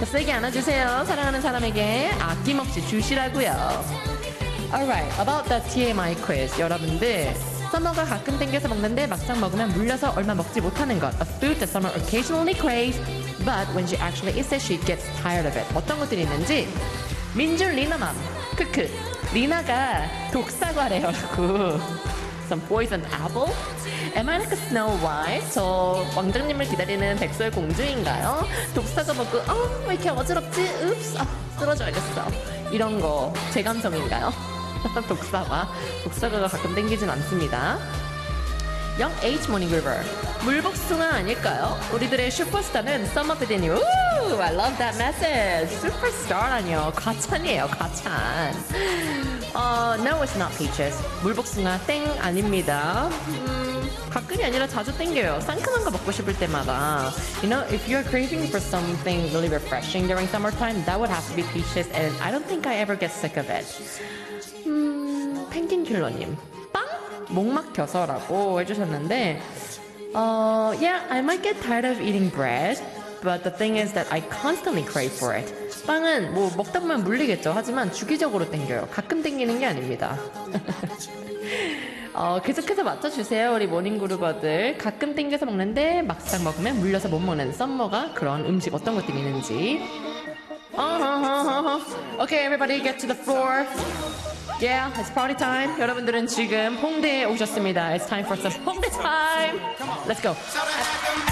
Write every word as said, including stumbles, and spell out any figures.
더 세게 안아주세요. 사랑하는 사람에게 아낌없이 주시라고요. Alright, about the 티엠아이 quiz. 여러분들, 서머가 가끔 땡겨서 먹는데 막상 먹으면 물려서 얼마 먹지 못하는 것. A food that summer occasionally craves, but when she actually eats it, she gets tired of it. 어떤 것들이 있는지. 민준 리나맘. 크크. 리나가 독사과래요라고. Some poisoned apple? Am I like a Snow White? 저 왕자님을 기다리는 백설 공주인가요? 독사과 먹고 어, 왜 이렇게 어지럽지? 읍스, 아, 쓰러져야겠어. 이런 거 제 감성인가요? 독사과. 독사과가 가끔 땡기진 않습니다. Young H Morning River. 물복숭아 아닐까요? 우리들의 슈퍼스타는 썸머피디님. Ooh, I love that message. 슈퍼스타라뇨. 과찬이에요, 과찬. 어, no, it's not peaches. 물복숭아 땡 아닙니다. 음, 가끔이 아니라 자주 땡겨요. 상큼한 거 먹고 싶을 때마다. You know, if you're craving for something really refreshing during summertime, that would have to be peaches, and I don't think I ever get sick of it. 음, 펭귄 킬러님. 빵? 목 막혀서라고 해주셨는데, 어, yeah, I might get tired of eating bread, but the thing is that I constantly crave for it. 빵은 뭐 먹다 보면 물리겠죠. 하지만 주기적으로 땡겨요. 가끔 땡기는 게 아닙니다. 어, 계속해서 맞춰주세요. 우리 모닝그룹어들. 가끔 땡겨서 먹는데 막상 먹으면 물려서 못 먹는 썸머가 그런 음식 어떤 것들이 있는지. Okay, everybody get to the floor. Yeah, it's party time. 여러분들은 지금 홍대에 오셨습니다. It's time for some 홍대 time. Let's go.